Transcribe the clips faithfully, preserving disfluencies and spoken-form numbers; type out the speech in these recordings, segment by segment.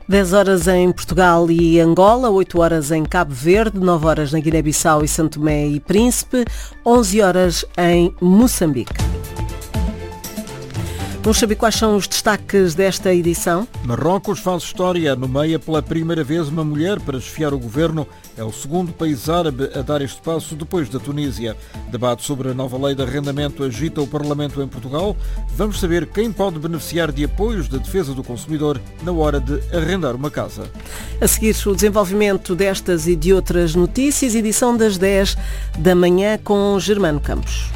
dez horas em Portugal e Angola, oito horas em Cabo Verde, nove horas na Guiné-Bissau e São Tomé e Príncipe, onze horas em Moçambique. Vamos saber quais são os destaques desta edição? Marrocos faz história. Nomeia pela primeira vez uma mulher para chefiar o governo. É o segundo país árabe a dar este passo depois da Tunísia. Debate sobre a nova lei de arrendamento agita o Parlamento em Portugal. Vamos saber quem pode beneficiar de apoios da defesa do consumidor na hora de arrendar uma casa. A seguir, o desenvolvimento destas e de outras notícias, edição das dez da manhã com Germano Campos.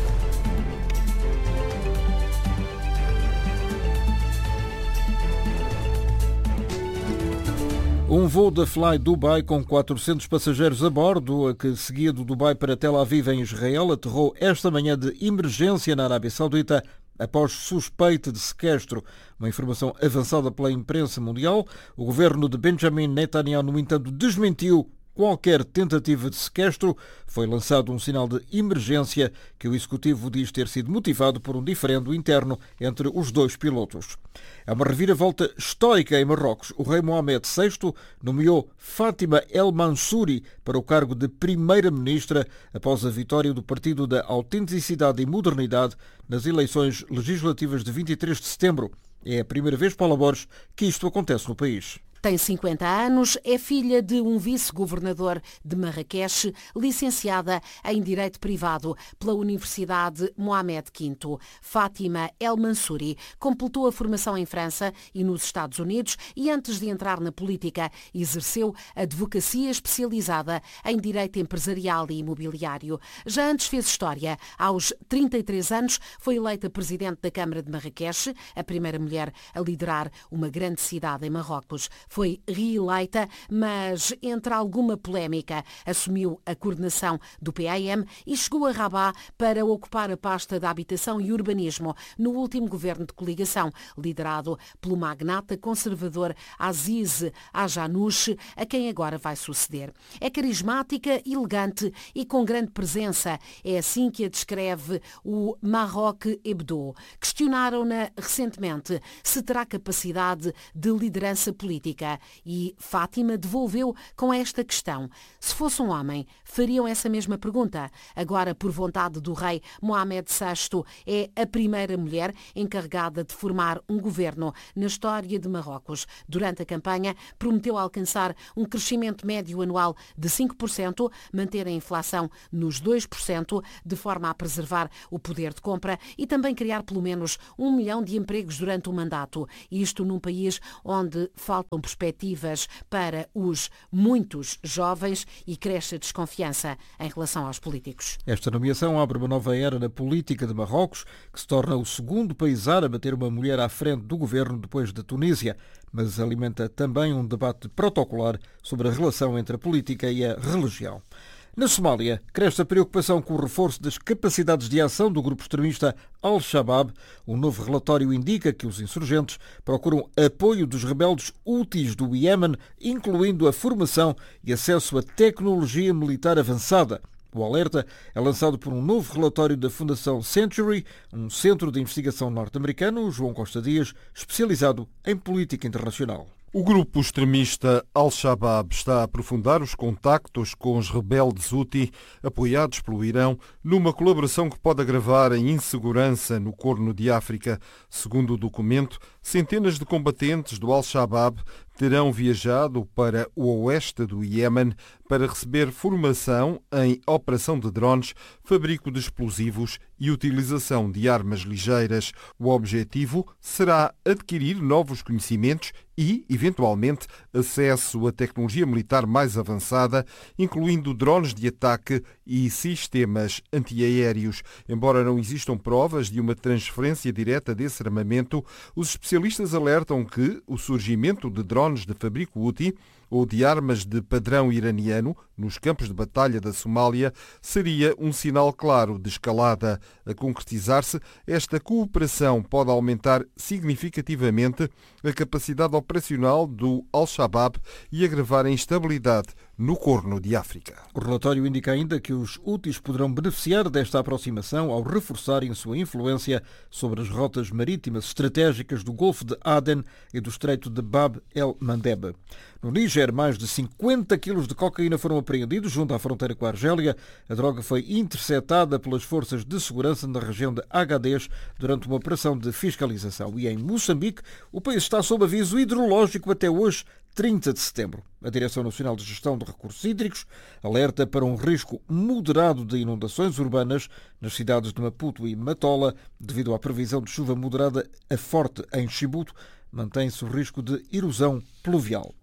Um voo da Fly Dubai com quatrocentos passageiros a bordo, que seguia do Dubai para Tel Aviv, em Israel, aterrou esta manhã de emergência na Arábia Saudita após suspeita de sequestro. Uma informação avançada pela imprensa mundial. O governo de Benjamin Netanyahu, no entanto, desmentiu qualquer tentativa de sequestro. Foi lançado um sinal de emergência que o executivo diz ter sido motivado por um diferendo interno entre os dois pilotos. É uma reviravolta histórica em Marrocos. O rei Mohamed sexto nomeou Fátima El Mansouri para o cargo de primeira-ministra após a vitória do Partido da Autenticidade e Modernidade nas eleições legislativas de vinte e três de setembro. É a primeira vez, Paula Borges, que isto acontece no país. Tem cinquenta anos, é filha de um vice-governador de Marrakech, licenciada em Direito Privado pela Universidade Mohamed quinto. Fátima El Mansouri completou a formação em França e nos Estados Unidos e, antes de entrar na política, exerceu advocacia especializada em Direito Empresarial e Imobiliário. Já antes fez história. Aos trinta e três anos, foi eleita presidente da Câmara de Marrakech, a primeira mulher a liderar uma grande cidade em Marrocos. Foi reeleita, mas entre alguma polémica assumiu a coordenação do P A M e chegou a Rabat para ocupar a pasta da Habitação e Urbanismo no último governo de coligação, liderado pelo magnata conservador Aziz Ajanouch, a quem agora vai suceder. É carismática, elegante e com grande presença. É assim que a descreve o Maroc Hebdo. Questionaram-na recentemente se terá capacidade de liderança política. E Fátima devolveu com esta questão. Se fosse um homem, fariam essa mesma pergunta. Agora, por vontade do rei Mohamed sexto, é a primeira mulher encarregada de formar um governo na história de Marrocos. Durante a campanha, prometeu alcançar um crescimento médio anual de cinco por cento, manter a inflação nos dois por cento, de forma a preservar o poder de compra e também criar pelo menos um milhão de empregos durante o mandato. Isto num país onde faltam perspectivas para os muitos jovens e cresce a desconfiança em relação aos políticos. Esta nomeação abre uma nova era na política de Marrocos, que se torna o segundo país árabe a ter uma mulher à frente do governo depois da Tunísia, mas alimenta também um debate protocolar sobre a relação entre a política e a religião. Na Somália, cresce a preocupação com o reforço das capacidades de ação do grupo extremista Al-Shabaab. Um novo relatório indica que os insurgentes procuram apoio dos rebeldes Houthis do Iémen, incluindo a formação e acesso a tecnologia militar avançada. O alerta é lançado por um novo relatório da Fundação Century, um centro de investigação norte-americano, João Costa Dias, especializado em política internacional. O grupo extremista Al-Shabaab está a aprofundar os contactos com os rebeldes Houthi, apoiados pelo Irão, numa colaboração que pode agravar a insegurança no Corno de África. Segundo o documento, centenas de combatentes do Al-Shabaab terão viajado para o oeste do Iémen para receber formação em operação de drones, fabrico de explosivos e utilização de armas ligeiras. O objetivo será adquirir novos conhecimentos e, eventualmente, acesso a tecnologia militar mais avançada, incluindo drones de ataque e sistemas antiaéreos. Embora não existam provas de uma transferência direta desse armamento, os especialistas alertam que o surgimento de drones de fabrico Houthi ou de armas de padrão iraniano nos campos de batalha da Somália seria um sinal claro de escalada. A concretizar-se, esta cooperação pode aumentar significativamente a capacidade operacional do Al-Shabaab e agravar a instabilidade no Corno de África. O relatório indica ainda que os Houthis poderão beneficiar desta aproximação ao reforçarem sua influência sobre as rotas marítimas estratégicas do Golfo de Aden e do Estreito de Bab el-Mandeb. No Níger, mais de cinquenta quilos de cocaína foram apreendidos junto à fronteira com a Argélia. A droga foi interceptada pelas forças de segurança na região de Agadez durante uma operação de fiscalização. E em Moçambique, o país está sob aviso hidrológico até hoje, trinta de setembro. A Direção Nacional de Gestão de Recursos Hídricos alerta para um risco moderado de inundações urbanas nas cidades de Maputo e Matola, devido à previsão de chuva moderada a forte em Chibuto. Mantém-se o risco de erosão pluvial.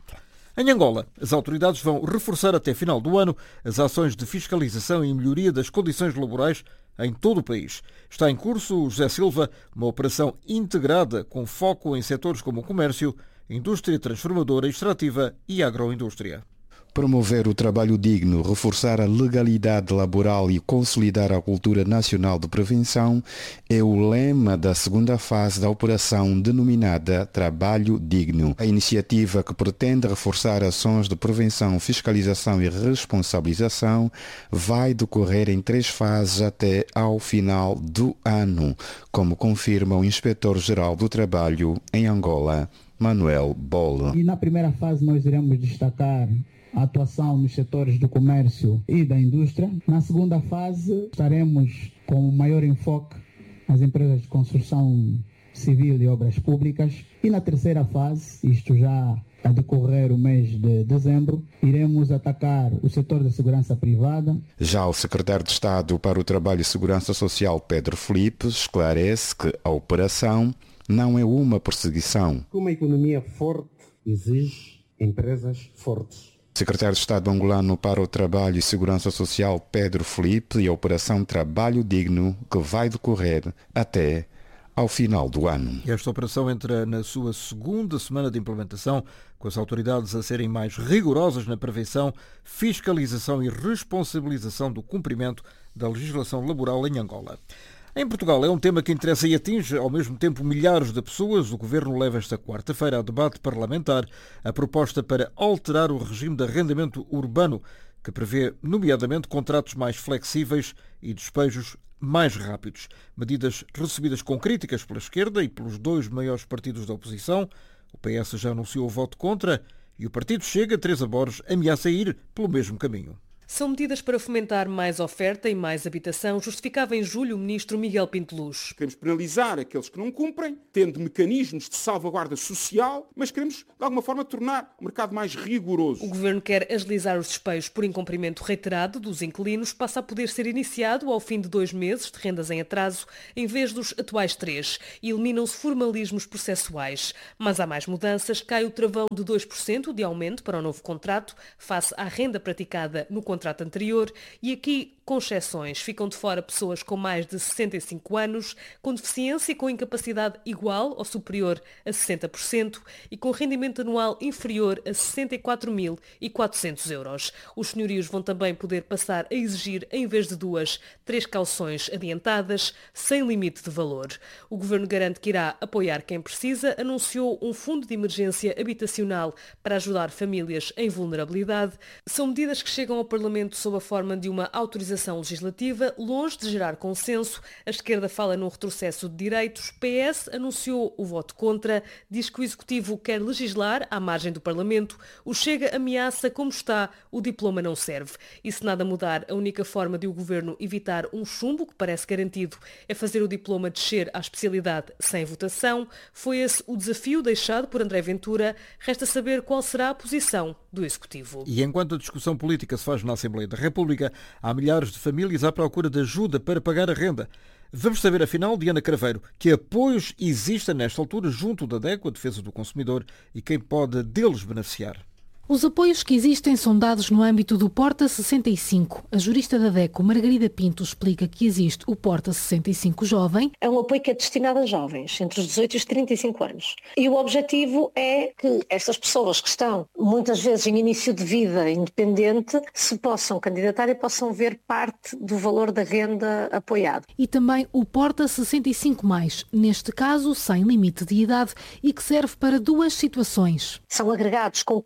Em Angola, as autoridades vão reforçar até final do ano as ações de fiscalização e melhoria das condições laborais em todo o país. Está em curso, José Silva, uma operação integrada com foco em setores como o comércio, indústria transformadora, extrativa e agroindústria. Promover o trabalho digno, reforçar a legalidade laboral e consolidar a cultura nacional de prevenção é o lema da segunda fase da operação denominada Trabalho Digno. A iniciativa, que pretende reforçar ações de prevenção, fiscalização e responsabilização, vai decorrer em três fases até ao final do ano, como confirma o Inspetor-Geral do Trabalho em Angola, Manuel Bolle. E na primeira fase nós iremos destacar a atuação nos setores do comércio e da indústria. Na segunda fase estaremos com maior enfoque nas empresas de construção civil e obras públicas. E na terceira fase, isto já a decorrer o mês de dezembro, iremos atacar o setor da segurança privada. Já o secretário de Estado para o Trabalho e Segurança Social, Pedro Filipe, esclarece que a operação não é uma perseguição. Uma economia forte exige empresas fortes. Secretário de Estado angolano para o Trabalho e Segurança Social, Pedro Filipe, e a Operação Trabalho Digno, que vai decorrer até ao final do ano. Esta operação entra na sua segunda semana de implementação, com as autoridades a serem mais rigorosas na prevenção, fiscalização e responsabilização do cumprimento da legislação laboral em Angola. Em Portugal é um tema que interessa e atinge ao mesmo tempo milhares de pessoas. O Governo leva esta quarta-feira a debate parlamentar a proposta para alterar o regime de arrendamento urbano, que prevê, nomeadamente, contratos mais flexíveis e despejos mais rápidos. Medidas recebidas com críticas pela esquerda e pelos dois maiores partidos da oposição. O P S já anunciou o voto contra e o partido Chega, Teresa Borges, ameaça ir pelo mesmo caminho. São medidas para fomentar mais oferta e mais habitação, justificava em julho o ministro Miguel Pinteluz. Queremos penalizar aqueles que não cumprem, tendo mecanismos de salvaguarda social, mas queremos, de alguma forma, tornar o mercado mais rigoroso. O Governo quer agilizar os despejos por incumprimento reiterado dos inquilinos, passa a poder ser iniciado ao fim de dois meses de rendas em atraso, em vez dos atuais três, e eliminam-se formalismos processuais. Mas há mais mudanças, cai o travão de dois por cento de aumento para o novo contrato, face à renda praticada no contrato contrato anterior, e aqui, com exceções, ficam de fora pessoas com mais de sessenta e cinco anos, com deficiência e com incapacidade igual ou superior a sessenta por cento e com rendimento anual inferior a sessenta e quatro mil e quatrocentos euros. Os senhorios vão também poder passar a exigir, em vez de duas, três cauções adiantadas, sem limite de valor. O Governo garante que irá apoiar quem precisa, anunciou um fundo de emergência habitacional para ajudar famílias em vulnerabilidade. São medidas que chegam ao Parlamento sob a forma de uma autorização legislativa, longe de gerar consenso. A esquerda fala num retrocesso de direitos. P S anunciou o voto contra, diz que o Executivo quer legislar à margem do Parlamento. O Chega ameaça, como está, o diploma não serve. E se nada mudar, a única forma de o Governo evitar um chumbo, que parece garantido, é fazer o diploma descer à especialidade sem votação. Foi esse o desafio deixado por André Ventura. Resta saber qual será a posição do Executivo. E enquanto a discussão política se faz na Assembleia da República, há milhares de famílias à procura de ajuda para pagar a renda. Vamos saber, afinal, Diana Craveiro, que apoios existem nesta altura junto da DECO, a Defesa do Consumidor, e quem pode deles beneficiar. Os apoios que existem são dados no âmbito do Porta sessenta e cinco. A jurista da DECO, Margarida Pinto, explica que existe o Porta sessenta e cinco Jovem. É um apoio que é destinado a jovens, entre os dezoito e os trinta e cinco anos. E o objetivo é que estas pessoas que estão, muitas vezes, em início de vida independente, se possam candidatar e possam ver parte do valor da renda apoiada. E também o Porta sessenta e cinco mais, neste caso sem limite de idade, e que serve para duas situações. São agregados com quebras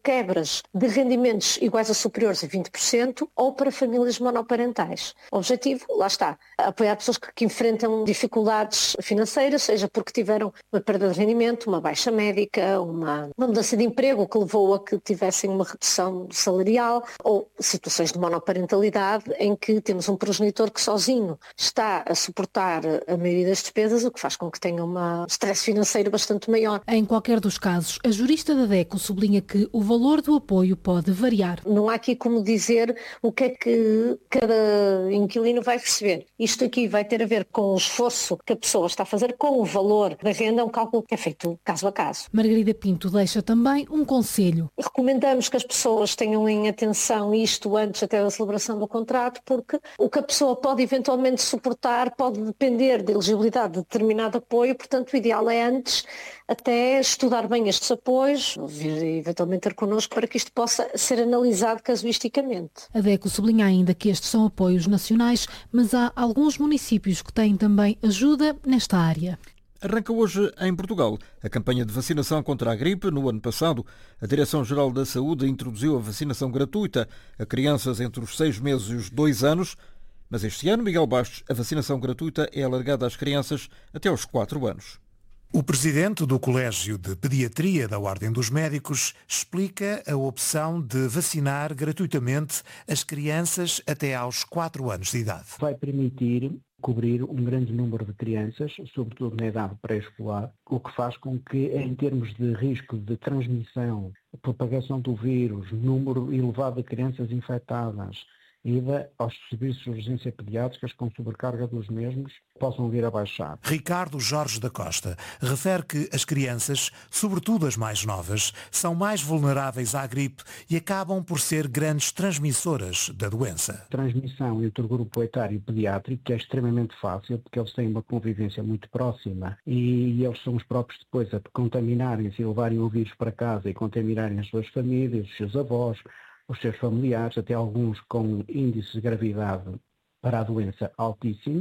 famílias de rendimentos iguais ou superiores a vinte por cento ou para famílias monoparentais. O objetivo, lá está, apoiar pessoas que, que enfrentam dificuldades financeiras, seja porque tiveram uma perda de rendimento, uma baixa médica, uma, uma mudança de emprego que levou a que tivessem uma redução salarial, ou situações de monoparentalidade em que temos um progenitor que sozinho está a suportar a maioria das despesas, o que faz com que tenha um stress financeiro bastante maior. Em qualquer dos casos, a jurista da DECO sublinha que o valor do apoio pode variar. Não há aqui como dizer o que é que cada inquilino vai receber. Isto aqui vai ter a ver com o esforço que a pessoa está a fazer, com o valor da renda, é um cálculo que é feito caso a caso. Margarida Pinto deixa também um conselho. Recomendamos que as pessoas tenham em atenção isto antes até da celebração do contrato, porque o que a pessoa pode eventualmente suportar pode depender da elegibilidade de determinado apoio, portanto o ideal é antes até estudar bem estes apoios, vir eventualmente ter connosco para que isto possa ser analisado casuisticamente. A DECO sublinha ainda que estes são apoios nacionais, mas há alguns municípios que têm também ajuda nesta área. Arranca hoje em Portugal a campanha de vacinação contra a gripe. No ano passado, a Direção-Geral da Saúde introduziu a vacinação gratuita a crianças entre os seis meses e os dois anos, mas este ano, Miguel Bastos, a vacinação gratuita é alargada às crianças até aos quatro anos. O presidente do Colégio de Pediatria da Ordem dos Médicos explica a opção de vacinar gratuitamente as crianças até aos quatro anos de idade. Vai permitir cobrir um grande número de crianças, sobretudo na idade pré-escolar, o que faz com que, em termos de risco de transmissão, propagação do vírus, número elevado de crianças infectadas, ida aos serviços de urgência pediátricas com sobrecarga dos mesmos, possam vir a baixar. Ricardo Jorge da Costa refere que as crianças, sobretudo as mais novas, são mais vulneráveis à gripe e acabam por ser grandes transmissoras da doença. Transmissão entre o grupo etário pediátrico, que é extremamente fácil, porque eles têm uma convivência muito próxima e eles são os próprios depois a contaminarem-se e levarem o vírus para casa e contaminarem as suas famílias, os seus avós, os seus familiares, até alguns com índices de gravidade para a doença altíssimos,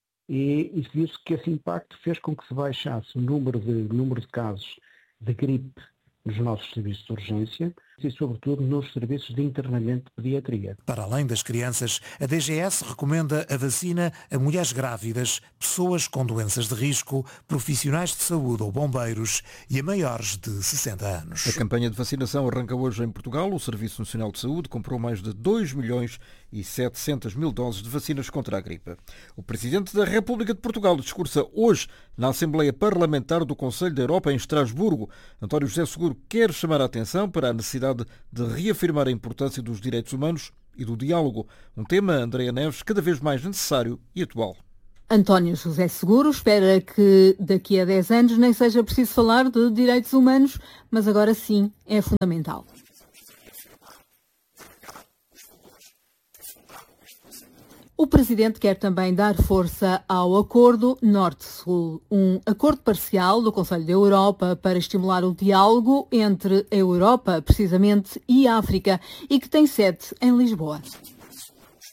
e isso viu-se que esse impacto fez com que se baixasse o número de, número de casos de gripe nos nossos serviços de urgência e, sobretudo, nos serviços de internamento de pediatria. Para além das crianças, a D G S recomenda a vacina a mulheres grávidas, pessoas com doenças de risco, profissionais de saúde ou bombeiros e a maiores de sessenta anos. A campanha de vacinação arranca hoje em Portugal. O Serviço Nacional de Saúde comprou mais de dois milhões e setecentas mil doses de vacinas contra a gripe. O Presidente da República de Portugal discursa hoje na Assembleia Parlamentar do Conselho da Europa em Estrasburgo. António José Seguro quer chamar a atenção para a necessidade de reafirmar a importância dos direitos humanos e do diálogo, um tema, Andréa Neves, cada vez mais necessário e atual. António José Seguro espera que daqui a dez anos nem seja preciso falar de direitos humanos, mas agora sim é fundamental. O Presidente quer também dar força ao Acordo Norte-Sul, um acordo parcial do Conselho da Europa para estimular o diálogo entre a Europa, precisamente, e a África, e que tem sede em Lisboa.